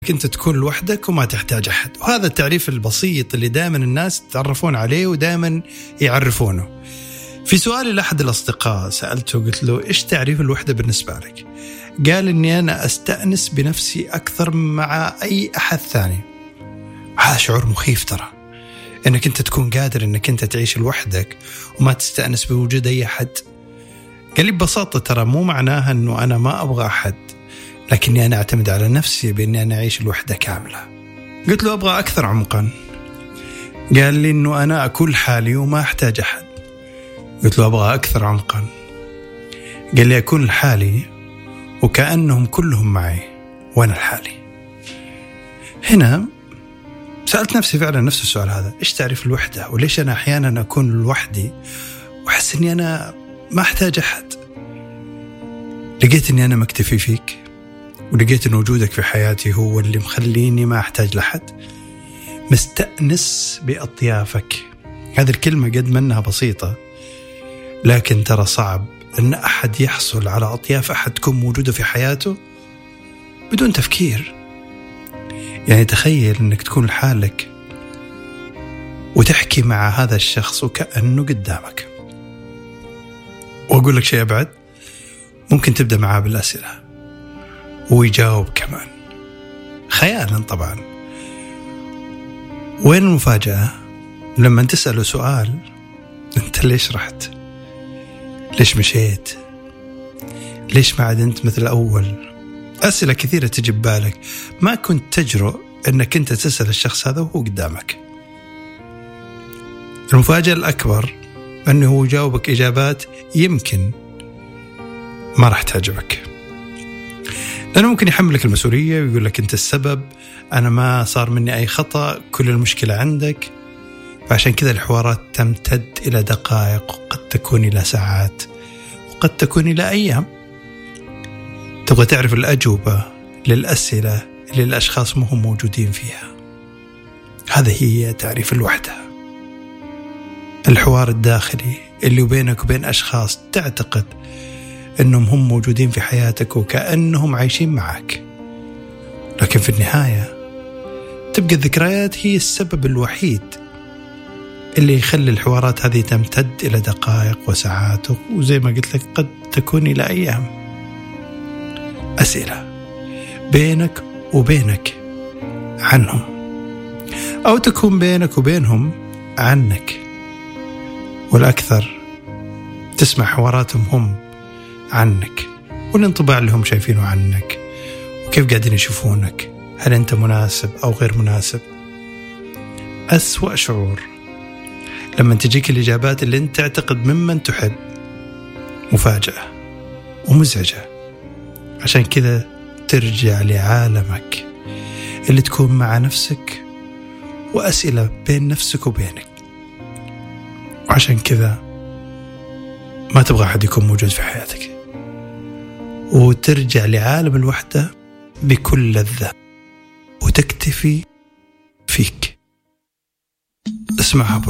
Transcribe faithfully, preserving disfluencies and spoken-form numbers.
كنت تكون لوحدك وما تحتاج أحد. وهذا التعريف البسيط اللي دائما الناس يتعرفون عليه ودائما يعرفونه. في سؤالي لأحد الأصدقاء سألته قلت له إيش تعريف الوحدة بالنسبة لك؟ قال إني أنا أستأنس بنفسي أكثر مع أي أحد ثاني. هذا شعور مخيف ترى، إنك أنت تكون قادر إنك أنت تعيش لوحدك وما تستأنس بوجود أي أحد. قال لي ببساطة ترى مو معناها إنه أنا ما أبغى أحد، لكني أنا أعتمد على نفسي بإني أنا أعيش الوحدة كاملة. قلت له أبغى أكثر عمقا. قال لي إنه أنا أكون حالي وما أحتاج أحد. قلت له أبغى أكثر عمقا. قال لي أكون لحالي وكأنهم كلهم معي وأنا لحالي. هنا سألت نفسي فعلا نفس السؤال هذا، إيش تعرف الوحدة؟ وليش أنا أحيانا أكون لوحدي وأحس إني أنا ما أحتاج أحد؟ لقيت إني أنا مكتفي فيك، ولقيت إن وجودك في حياتي هو اللي مخليني ما أحتاج لحد. مستأنس بأطيافك. هذه الكلمة قد منها بسيطة، لكن ترى صعب أن أحد يحصل على أطياف أحد تكون موجودة في حياته بدون تفكير. يعني تخيل أنك تكون لحالك وتحكي مع هذا الشخص وكأنه قدامك. وأقول لك شيء أبعد، ممكن تبدأ معاه بالأسئلة ويجاوب كمان خيالا طبعا. وين المفاجأة؟ لما تسأله سؤال، أنت ليش رحت؟ ليش مشيت؟ ليش ما عاد أنت مثل أول؟ أسئلة كثيرة تجي ببالك ما كنت تجرؤ أنك أنت تسأل الشخص هذا وهو قدامك. المفاجأة الأكبر أنه هو جاوبك إجابات يمكن ما راح تعجبك، لأنه ممكن يحملك المسؤولية ويقول لك أنت السبب، أنا ما صار مني أي خطأ، كل المشكلة عندك. فعشان كذا الحوارات تمتد إلى دقائق، وقد تكون إلى ساعات، وقد تكون إلى أيام. تبغى تعرف الأجوبة للأسئلة اللي الأشخاص مهم موجودين فيها. هذا هي تعريف الوحدة، الحوار الداخلي اللي بينك وبين أشخاص تعتقد أنهم هم موجودين في حياتك وكأنهم عايشين معك، لكن في النهاية تبقى الذكريات هي السبب الوحيد اللي يخلي الحوارات هذه تمتد إلى دقائق وساعات، وزي ما قلت لك قد تكون إلى أيام. أسئلة بينك وبينك عنهم، أو تكون بينك وبينهم عنك، والأكثر تسمع حواراتهم هم عنك والانطباع اللي هم شايفينه عنك وكيف قاعدين يشوفونك، هل أنت مناسب أو غير مناسب. أسوأ شعور لما تجيك الإجابات اللي أنت تعتقد ممن تحب مفاجأة ومزعجة. عشان كذا ترجع لعالمك اللي تكون مع نفسك وأسئلة بين نفسك وبينك. وعشان كذا ما تبغى أحد يكون موجود في حياتك، وترجع لعالم الوحدة بكل لذة وتكتفي فيك. اسمعها